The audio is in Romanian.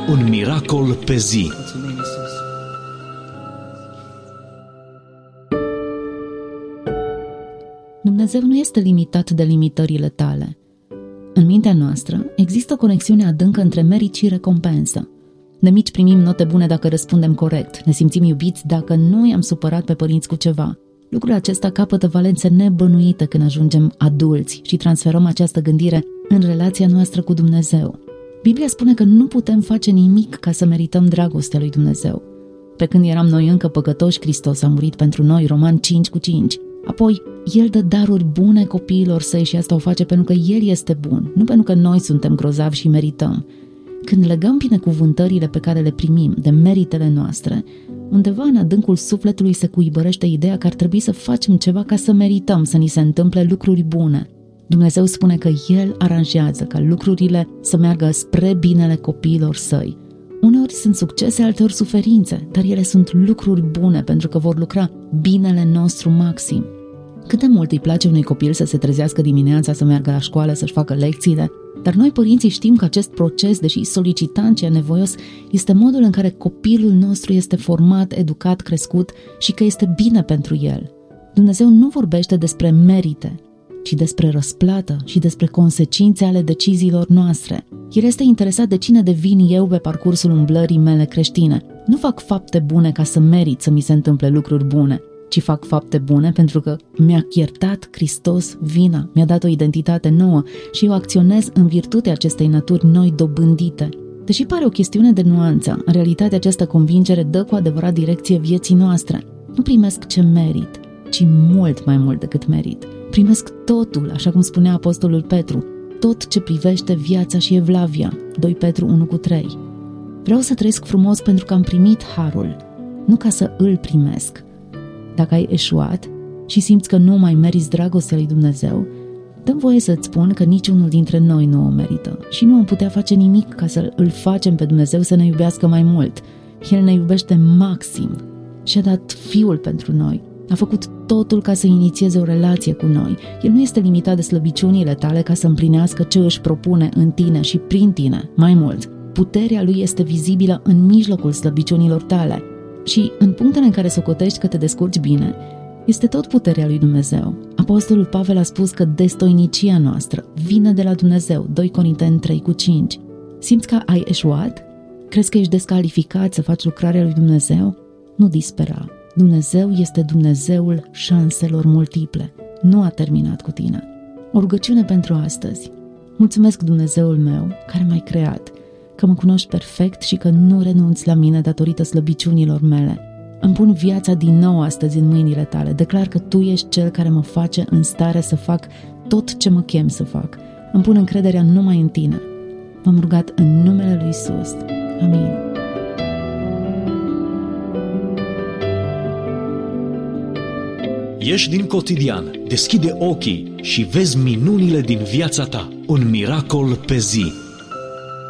Un miracol pe zi. Mulțumim, Iisus. Dumnezeu nu este limitat de limitările tale. În mintea noastră există o conexiune adâncă între merit și recompensă. De mici primim note bune dacă răspundem corect, ne simțim iubiți dacă nu i-am supărat pe părinți cu ceva. Lucrul acesta capătă valențe nebănuite când ajungem adulți și transferăm această gândire în relația noastră cu Dumnezeu. Biblia spune că nu putem face nimic ca să merităm dragostea lui Dumnezeu. Pe când eram noi încă păcătoși, Hristos a murit pentru noi, Romani 5:5. Apoi, El dă daruri bune copiilor săi și asta o face pentru că El este bun, nu pentru că noi suntem grozavi și merităm. Când legăm binecuvântările pe care le primim de meritele noastre, undeva în adâncul sufletului se cuibărește ideea că ar trebui să facem ceva ca să merităm să ni se întâmple lucruri bune. Dumnezeu spune că El aranjează ca lucrurile să meargă spre binele copiilor săi. Uneori sunt succese, alteori suferințe, dar ele sunt lucruri bune pentru că vor lucra binele nostru maxim. Cât de mult îi place unui copil să se trezească dimineața, să meargă la școală, să-și facă lecțiile, dar noi părinții știm că acest proces, deși solicitant și anevoios, este modul în care copilul nostru este format, educat, crescut și că este bine pentru el. Dumnezeu nu vorbește despre merite, ci despre răsplată și despre consecințe ale deciziilor noastre. El este interesat de cine devin eu pe parcursul umblării mele creștine. Nu fac fapte bune ca să merit să mi se întâmple lucruri bune, ci fac fapte bune pentru că mi-a iertat Hristos vina, mi-a dat o identitate nouă și eu acționez în virtutea acestei naturi noi dobândite. Deși pare o chestiune de nuanță, în realitate această convingere dă cu adevărat direcție vieții noastre. Nu primesc ce merit, ci mult mai mult decât merit. Primesc totul, așa cum spunea apostolul Petru, tot ce privește viața și evlavia, 2 Petru 1:3. Vreau să trăiesc frumos pentru că am primit harul, nu ca să îl primesc. Dacă ai eșuat și simți că nu mai meriți dragostea lui Dumnezeu, dă-mi voie să-ți spun că niciunul dintre noi nu o merită și nu am putea face nimic ca să îl facem pe Dumnezeu să ne iubească mai mult. El ne iubește maxim și a dat Fiul pentru noi. A făcut totul ca să inițieze o relație cu noi. El nu este limitat de slăbiciunile tale ca să împlinească ce își propune în tine și prin tine. Mai mult, puterea lui este vizibilă în mijlocul slăbiciunilor tale. Și în punctele în care socotești că te descurci bine, este tot puterea lui Dumnezeu. Apostolul Pavel a spus că destoinicia noastră vine de la Dumnezeu, 2 Corinteni 3:5. Simți că ai eșuat? Crezi că ești descalificat să faci lucrarea lui Dumnezeu? Nu dispera. Dumnezeu este Dumnezeul șanselor multiple. Nu a terminat cu tine. O rugăciune pentru astăzi. Mulțumesc, Dumnezeul meu, care m-ai creat, că mă cunoști perfect și că nu renunți la mine datorită slăbiciunilor mele. Îmi pun viața din nou astăzi în mâinile tale. Declar că tu ești cel care mă face în stare să fac tot ce mă chem să fac. Îmi pun încrederea numai în tine. M-am rugat în numele lui Iisus. Amin. Ieși din cotidian, deschide ochii și vezi minunile din viața ta. Un miracol pe zi.